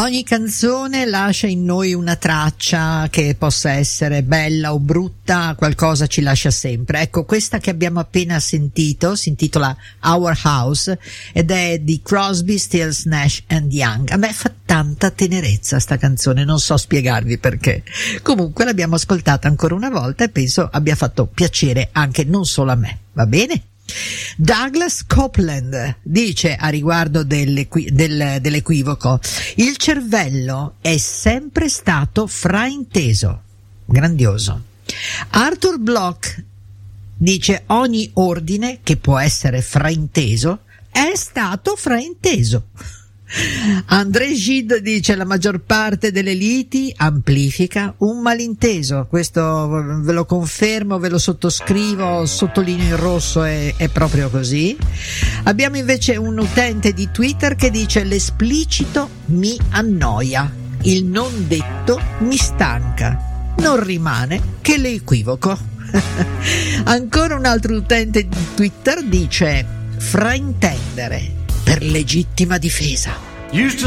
Ogni canzone lascia in noi una traccia, che possa essere bella o brutta, qualcosa ci lascia sempre. Ecco, questa che abbiamo appena sentito si intitola Our House ed è di Crosby, Stills, Nash and Young. A me fa tanta tenerezza sta canzone, non so spiegarvi perché. Comunque l'abbiamo ascoltata ancora una volta e penso abbia fatto piacere anche non solo a me, va bene? Douglas Copeland dice a riguardo dell'equivoco: il cervello è sempre stato frainteso. Grandioso. Arthur Bloch dice: ogni ordine che può essere frainteso è stato frainteso. André Gide dice: la maggior parte delle liti amplifica un malinteso. Questo ve lo confermo, ve lo sottoscrivo, sottolineo in rosso, è proprio così. Abbiamo invece un utente di Twitter che dice: l'esplicito mi annoia, il non detto mi stanca, non rimane che l'equivoco. Ancora un altro utente di Twitter dice: fraintendere per legittima difesa.